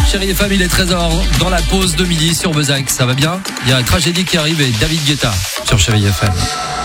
Chérie FM, il est 13h dans la pause de midi sur Bezac. Ça va bien? Il y a une tragédie qui arrive et David Guetta sur Chérie FM.